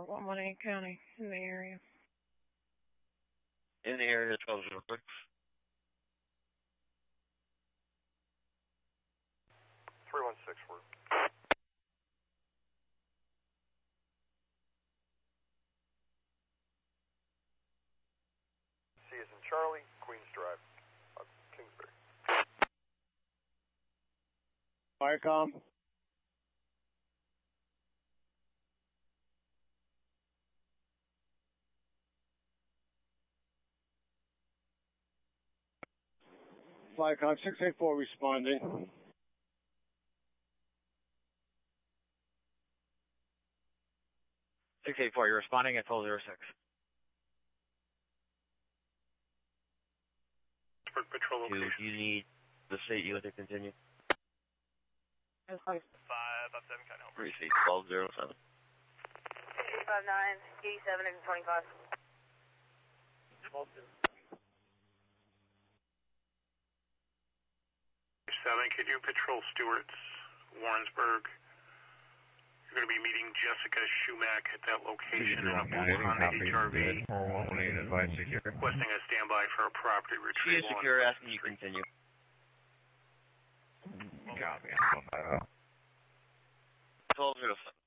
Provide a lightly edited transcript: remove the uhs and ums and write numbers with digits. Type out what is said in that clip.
for 118 County in the area. In the area, 1206. 316, we're... C is in Charlie, Queens Drive, Kingsbury. Firecom. Firecom 684 responding. You're responding at 1206. Patrol location. Do you need the state unit to continue? 5 up 7 kind of. Receipt 1207. 659, 87 and 25. 7, could you patrol Stewart's, Warrensburg? You're going to be meeting Jessica Schumack at that location in a booth on the HRV. Requesting a standby for a property She retrieval. is secure, asking you continue. Copy. 1207.